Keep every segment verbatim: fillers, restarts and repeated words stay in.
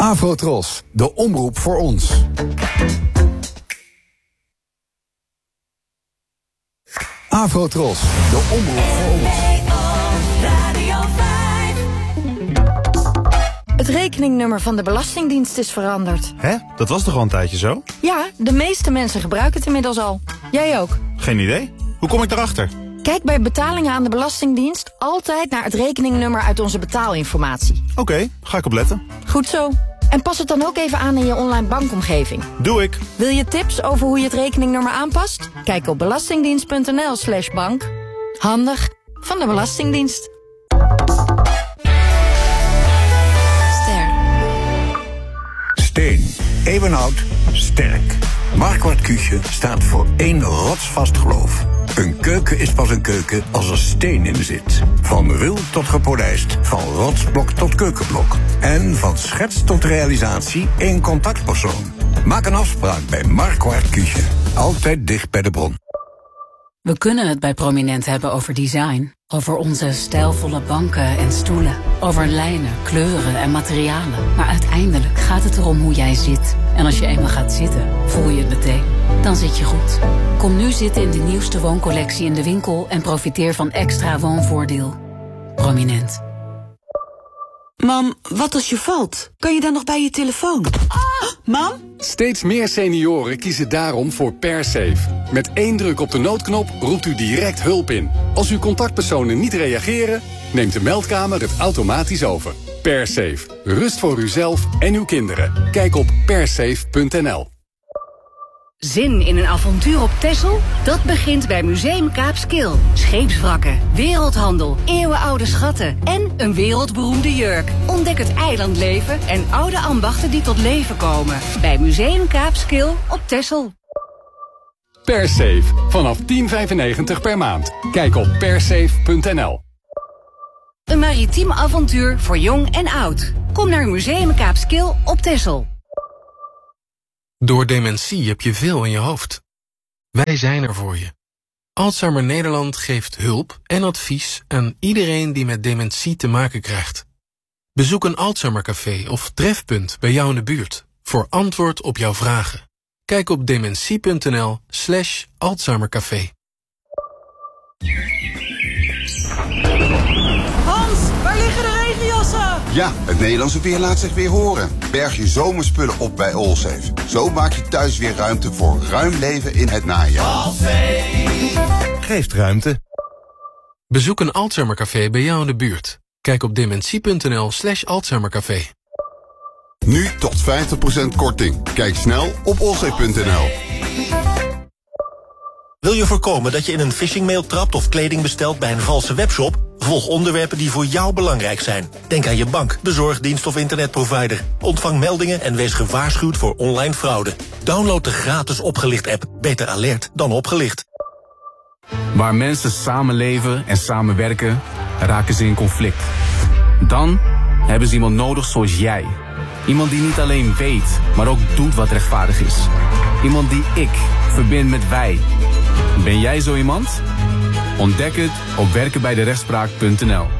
Afrotros, de omroep voor ons. Afrotros, de omroep voor ons. Het rekeningnummer van de Belastingdienst is veranderd. Hè? Dat was toch al een tijdje zo? Ja, de meeste mensen gebruiken het inmiddels al. Jij ook? Geen idee. Hoe kom ik daarachter? Kijk bij betalingen aan de Belastingdienst altijd naar het rekeningnummer uit onze betaalinformatie. Oké, okay, ga ik opletten. Goed zo. En pas het dan ook even aan in je online bankomgeving. Doe ik. Wil je tips over hoe je het rekeningnummer aanpast? Kijk op belastingdienst.nl slash bank. Handig van de Belastingdienst. Ster. Steen. Eeuwenoud. Sterk. Marquardt Küche staat voor één rotsvast geloof. Een keuken is pas een keuken als er steen in zit. Van ruw tot gepolijst, van rotsblok tot keukenblok. En van schets tot realisatie één contactpersoon. Maak een afspraak bij Marquardt Küche. Altijd dicht bij de bron. We kunnen het bij Prominent hebben over design. Over onze stijlvolle banken en stoelen. Over lijnen, kleuren en materialen. Maar uiteindelijk gaat het erom hoe jij zit. En als je eenmaal gaat zitten, voel je het meteen. Dan zit je goed. Kom nu zitten in de nieuwste wooncollectie in de winkel en profiteer van extra woonvoordeel. Prominent. Mam, wat als je valt? Kan je dan nog bij je telefoon? Ah! Mam? Steeds meer senioren kiezen daarom voor PerSafe. Met één druk op de noodknop roept u direct hulp in. Als uw contactpersonen niet reageren, neemt de meldkamer het automatisch over. PerSafe. Rust voor uzelf en uw kinderen. Kijk op persafe punt n l. Zin in een avontuur op Texel? Dat begint bij Museum Kaapskil. Scheepswrakken, wereldhandel, eeuwenoude schatten en een wereldberoemde jurk. Ontdek het eilandleven en oude ambachten die tot leven komen. Bij Museum Kaapskil op Texel. PerSafe. Vanaf tien vijfennegentig per maand. Kijk op persafe punt n l. Een maritiem avontuur voor jong en oud. Kom naar Museum Kaapskil op Texel. Door dementie heb je veel in je hoofd. Wij zijn er voor je. Alzheimer Nederland geeft hulp en advies aan iedereen die met dementie te maken krijgt. Bezoek een Alzheimercafé of trefpunt bij jou in de buurt voor antwoord op jouw vragen. Kijk op dementie punt n l slash Alzheimercafé. Hans, waar liggen de regenjassen? Ja, het Nederlandse weer laat zich weer horen. Berg je zomerspullen op bij Allsafe. Zo maak je thuis weer ruimte voor ruim leven in het najaar. Allsafe geeft ruimte. Bezoek een Alzheimercafé bij jou in de buurt. Kijk op dementie punt n l slash Alzheimercafé. Nu tot vijftig procent korting. Kijk snel op allsafe punt n l. Wil je voorkomen dat je in een phishingmail trapt of kleding bestelt bij een valse webshop? Volg onderwerpen die voor jou belangrijk zijn. Denk aan je bank, bezorgdienst of internetprovider. Ontvang meldingen en wees gewaarschuwd voor online fraude. Download de gratis Opgelicht-app. Beter alert dan opgelicht. Waar mensen samenleven en samenwerken, raken ze in conflict. Dan hebben ze iemand nodig zoals jij. Iemand die niet alleen weet, maar ook doet wat rechtvaardig is. Iemand die ik verbind met wij. Ben jij zo iemand? Ontdek het op werkenbijderechtspraak punt n l.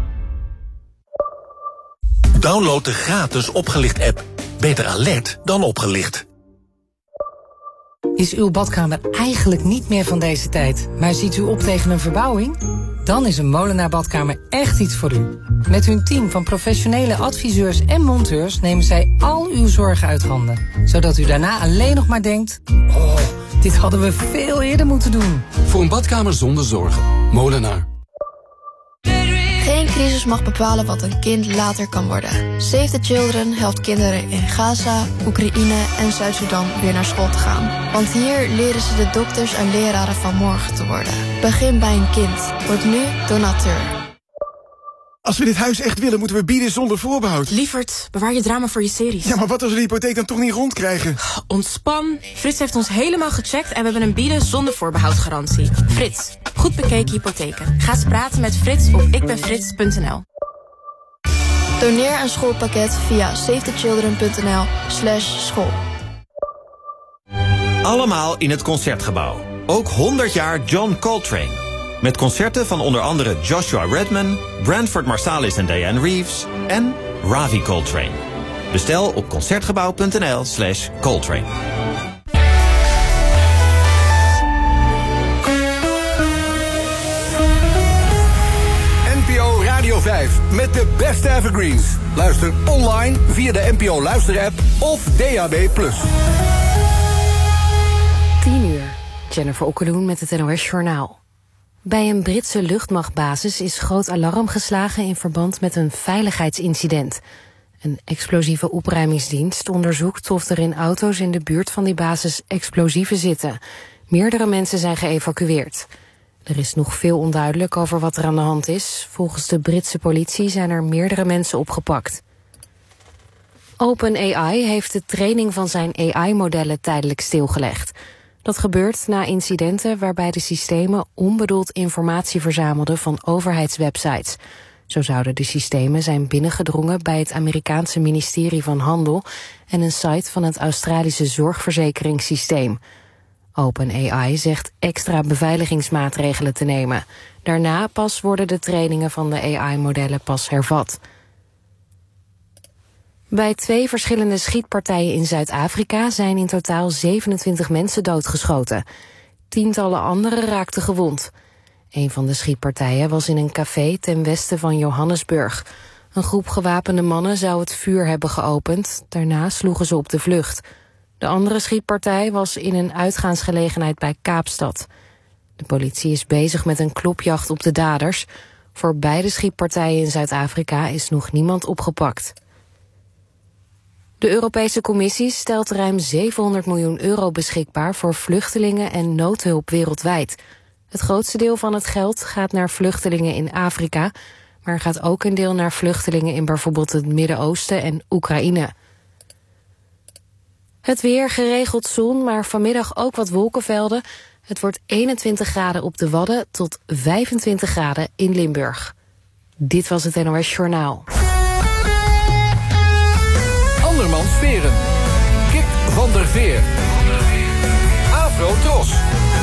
Download de gratis Opgelicht-app. Beter alert dan opgelicht. Is uw badkamer eigenlijk niet meer van deze tijd, maar ziet u op tegen een verbouwing? Dan is een Molenaar Badkamer echt iets voor u. Met hun team van professionele adviseurs en monteurs nemen zij al uw zorgen uit handen. Zodat u daarna alleen nog maar denkt, oh, dit hadden we veel eerder moeten doen. Voor een badkamer zonder zorgen. Molenaar. Geen crisis mag bepalen wat een kind later kan worden. Save the Children helpt kinderen in Gaza, Oekraïne en Zuid-Soedan weer naar school te gaan. Want hier leren ze de dokters en leraren van morgen te worden. Begin bij een kind. Word nu donateur. Als we dit huis echt willen, moeten we bieden zonder voorbehoud. Lieverd, bewaar je drama voor je series. Ja, maar wat als we de hypotheek dan toch niet rondkrijgen? Ontspan. Frits heeft ons helemaal gecheckt en we hebben een bieden zonder voorbehoud garantie. Frits, goed bekeken hypotheken. Ga eens praten met Frits op ikbenfrits punt n l. Doneer een schoolpakket via savethechildren punt n l slash school. Allemaal in het Concertgebouw. Ook honderd jaar John Coltrane. Met concerten van onder andere Joshua Redman, Branford Marsalis en Diane Reeves en Ravi Coltrane. Bestel op concertgebouw.nl slash Coltrane. N P O Radio vijf met de beste evergreens. Luister online via de N P O Luister-app of D A B plus. tien uur. Jennifer Okkeloen met het N O S Journaal. Bij een Britse luchtmachtbasis is groot alarm geslagen in verband met een veiligheidsincident. Een explosieve opruimingsdienst onderzoekt of er in auto's in de buurt van die basis explosieven zitten. Meerdere mensen zijn geëvacueerd. Er is nog veel onduidelijk over wat er aan de hand is. Volgens de Britse politie zijn er meerdere mensen opgepakt. OpenAI heeft de training van zijn A I-modellen tijdelijk stilgelegd. Dat gebeurt na incidenten waarbij de systemen onbedoeld informatie verzamelden van overheidswebsites. Zo zouden de systemen zijn binnengedrongen bij het Amerikaanse ministerie van Handel en een site van het Australische zorgverzekeringssysteem. OpenAI zegt extra beveiligingsmaatregelen te nemen. Daarna pas worden de trainingen van de A I-modellen pas hervat. Bij twee verschillende schietpartijen in Zuid-Afrika zijn in totaal zevenentwintig mensen doodgeschoten. Tientallen anderen raakten gewond. Een van de schietpartijen was in een café ten westen van Johannesburg. Een groep gewapende mannen zou het vuur hebben geopend. Daarna sloegen ze op de vlucht. De andere schietpartij was in een uitgaansgelegenheid bij Kaapstad. De politie is bezig met een klopjacht op de daders. Voor beide schietpartijen in Zuid-Afrika is nog niemand opgepakt. De Europese Commissie stelt ruim zevenhonderd miljoen euro beschikbaar voor vluchtelingen en noodhulp wereldwijd. Het grootste deel van het geld gaat naar vluchtelingen in Afrika, maar er gaat ook een deel naar vluchtelingen in bijvoorbeeld het Midden-Oosten en Oekraïne. Het weer, geregeld zon, maar vanmiddag ook wat wolkenvelden. Het wordt eenentwintig graden op de Wadden tot vijfentwintig graden in Limburg. Dit was het N O S Journaal. Andermans Veren. Kik van der Veer. Afro Tros.